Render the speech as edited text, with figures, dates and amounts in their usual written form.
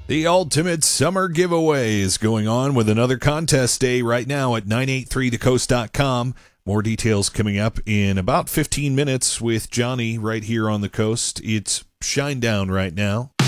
The ultimate summer giveaway is going on with another contest day right now at 983thecoast.com. More details coming up in about 15 minutes with Johnny right here on the coast. It's Shinedown right now.